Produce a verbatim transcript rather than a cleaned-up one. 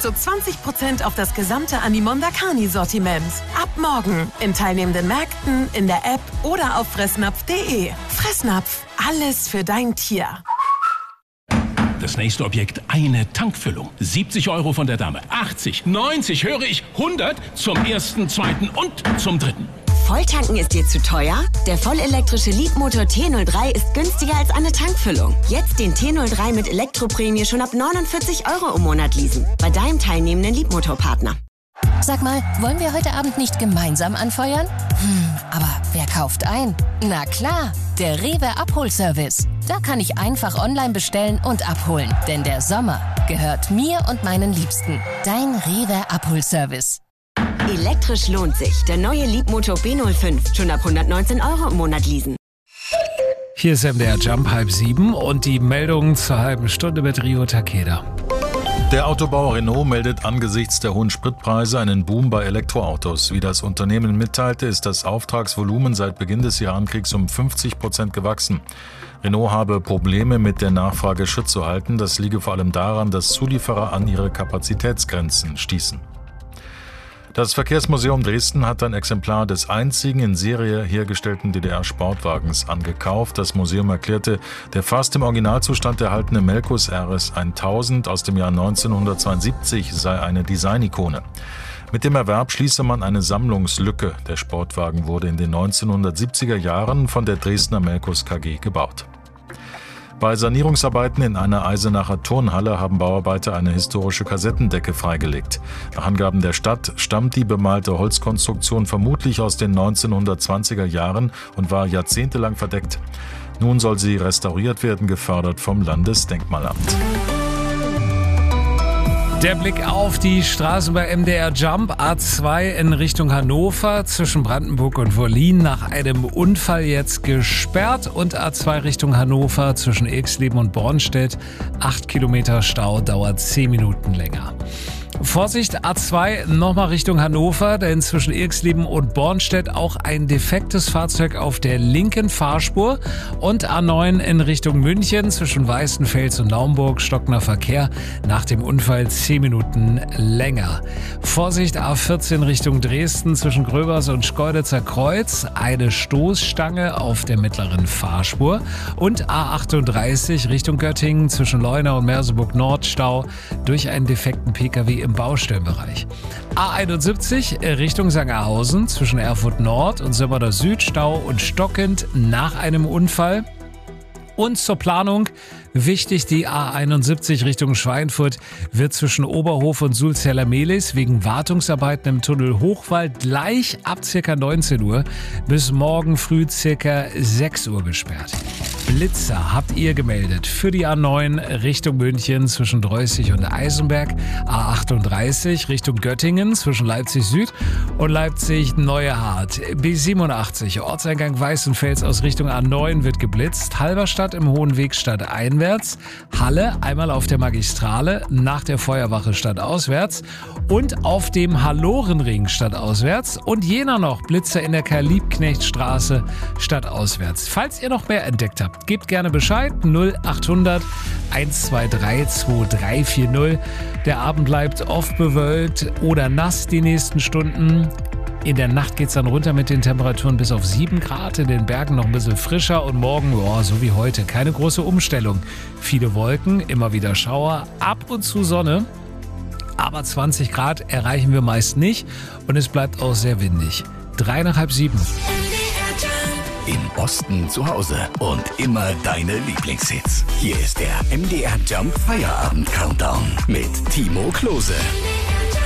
zu zwanzig Prozent auf das gesamte Animonda Carni-Sortiment. Ab morgen in teilnehmenden Märkten, in der App oder auf fressnapf punkt de. Fressnapf, alles für dein Tier. Das nächste Objekt, eine Tankfüllung. siebzig Euro von der Dame, achtzig, neunzig, höre ich, hundert zum ersten, zweiten und zum dritten. Volltanken ist dir zu teuer? Der vollelektrische Leapmotor T null drei ist günstiger als eine Tankfüllung. Jetzt den T null drei mit Elektroprämie schon ab neunundvierzig Euro im Monat leasen. Bei deinem teilnehmenden Leapmotor-Partner. Sag mal, wollen wir heute Abend nicht gemeinsam anfeuern? Hm, aber wer kauft ein? Na klar, der Rewe Abholservice. Da kann ich einfach online bestellen und abholen. Denn der Sommer gehört mir und meinen Liebsten. Dein Rewe Abholservice. Elektrisch lohnt sich. Der neue Leapmotor B null fünf. Schon ab hundertneunzehn Euro im Monat leasen. Hier ist M D R Jump halb sieben und die Meldung zur halben Stunde mit Rio Takeda. Der Autobauer Renault meldet angesichts der hohen Spritpreise einen Boom bei Elektroautos. Wie das Unternehmen mitteilte, ist das Auftragsvolumen seit Beginn des Irankriegs um fünfzig Prozent gewachsen. Renault habe Probleme mit der Nachfrage Schritt zu halten. Das liege vor allem daran, dass Zulieferer an ihre Kapazitätsgrenzen stießen. Das Verkehrsmuseum Dresden hat ein Exemplar des einzigen in Serie hergestellten D D R-Sportwagens angekauft. Das Museum erklärte, der fast im Originalzustand erhaltene Melkus R S tausend aus dem Jahr neunzehnhundertzweiundsiebzig sei eine Designikone. Mit dem Erwerb schließe man eine Sammlungslücke. Der Sportwagen wurde in den neunzehnhundertsiebziger Jahren von der Dresdner Melkus K G gebaut. Bei Sanierungsarbeiten in einer Eisenacher Turnhalle haben Bauarbeiter eine historische Kassettendecke freigelegt. Nach Angaben der Stadt stammt die bemalte Holzkonstruktion vermutlich aus den neunzehnhundertzwanziger Jahren und war jahrzehntelang verdeckt. Nun soll sie restauriert werden, gefördert vom Landesdenkmalamt. Der Blick auf die Straßen bei M D R Jump. A zwei in Richtung Hannover zwischen Brandenburg und Wollin nach einem Unfall jetzt gesperrt. Und A zwei Richtung Hannover zwischen Ilksleben und Bornstedt. Acht Kilometer Stau, dauert zehn Minuten länger. Vorsicht, A zwei nochmal Richtung Hannover, denn zwischen Ilksleben und Bornstedt auch ein defektes Fahrzeug auf der linken Fahrspur. Und A neun in Richtung München zwischen Weißenfels und Naumburg, stockender Verkehr, nach dem Unfall zehn Minuten länger. Vorsicht, A vierzehn Richtung Dresden zwischen Gröbers und Schkeuditzer Kreuz, eine Stoßstange auf der mittleren Fahrspur. Und A achtunddreißig Richtung Göttingen zwischen Leuna und Merseburg Nord, Stau durch einen defekten Pkw im Baustellenbereich. A einundsiebzig Richtung Sangerhausen zwischen Erfurt Nord und Sömmerder Süd, Stau und stockend nach einem Unfall. Und zur Planung wichtig, die A einundsiebzig Richtung Schweinfurt wird zwischen Oberhof und Sulzeller-Mehlis wegen Wartungsarbeiten im Tunnel Hochwald gleich ab ca. neunzehn Uhr bis morgen früh ca. sechs Uhr gesperrt. Blitzer habt ihr gemeldet für die A neun Richtung München zwischen Dreußig und Eisenberg, A achtunddreißig Richtung Göttingen zwischen Leipzig Süd und Leipzig Neuehart, B siebenundachtzig Ortseingang Weißenfels aus Richtung A neun wird geblitzt, Halberstadt im Hohenweg stadteinwärts, Halle einmal auf der Magistrale nach der Feuerwache stadtauswärts und auf dem Hallorenring stadtauswärts und Jena noch Blitzer in der Karl-Liebknecht-Straße stadtauswärts. Falls ihr noch mehr entdeckt habt, gebt gerne Bescheid, null achthundert hundertzweiundzwanzig zweiundzwanzig vierzig. Der Abend bleibt oft bewölkt oder nass die nächsten Stunden. In der Nacht geht's dann runter mit den Temperaturen bis auf sieben Grad, in den Bergen noch ein bisschen frischer und morgen, boah, so wie heute, keine große Umstellung. Viele Wolken, immer wieder Schauer, ab und zu Sonne, aber zwanzig Grad erreichen wir meist nicht und es bleibt auch sehr windig. Drei nach halb sieben. Im Osten zu Hause und immer deine Lieblingshits. Hier ist der M D R Jump Feierabend Countdown mit Timo Klose.